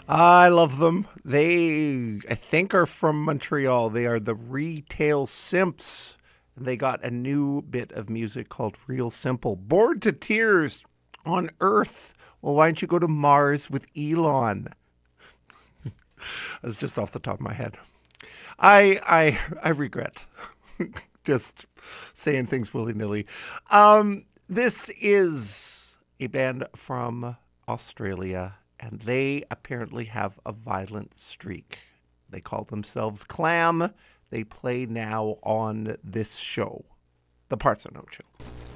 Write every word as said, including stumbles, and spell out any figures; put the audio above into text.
I love them. They, I think, are from Montreal. They are the Retail Simps. They got a new bit of music called Real Simple. Bored to tears on Earth. Well, why don't you go to Mars with Elon? That's just off the top of my head. I I I regret just saying things willy nilly. Um, this is a band from Australia, and they apparently have a violent streak. They call themselves Clam. They play now on this show, The Parts Unknown Show.